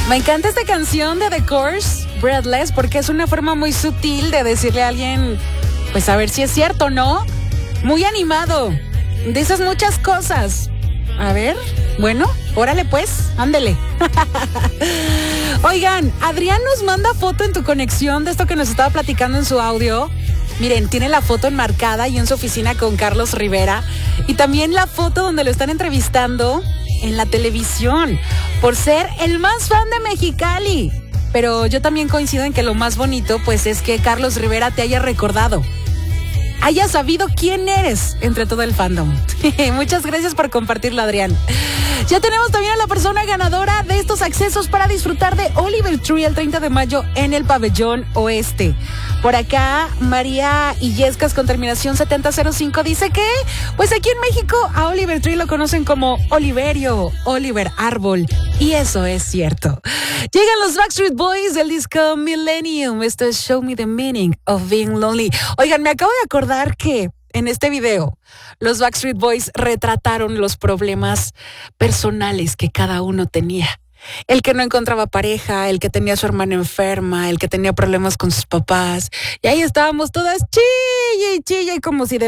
Me encanta esta canción de The Course, Breathless, porque es una forma muy sutil de decirle a alguien, pues a ver si es cierto, ¿no? Muy animado. Dices muchas cosas. A ver, bueno, órale pues, ándele. Oigan, Adrián nos manda foto en tu conexión de esto que nos estaba platicando en su audio. Miren, tiene la foto enmarcada y en su oficina con Carlos Rivera. Y también la foto donde lo están entrevistando en la televisión por ser el más fan de Mexicali. Pero yo también coincido en que lo más bonito pues es que Carlos Rivera te haya recordado, haya sabido quién eres entre todo el fandom. Muchas gracias por compartirlo, Adrián. Ya tenemos también a la persona ganadora de estos accesos para disfrutar de Oliver Tree el 30 de mayo en el Pabellón Oeste. Por acá, María Illescas con terminación 7005 dice que, pues aquí en México a Oliver Tree lo conocen como Oliverio, Oliver Árbol. Y eso es cierto. Llegan los Backstreet Boys del disco Millennium. Esto es Show Me the Meaning of Being Lonely. Oigan, me acabo de acordar que en este video los Backstreet Boys retrataron los problemas personales que cada uno tenía. El que no encontraba pareja, el que tenía a su hermana enferma, el que tenía problemas con sus papás. Y ahí estábamos todas chille y chille como si de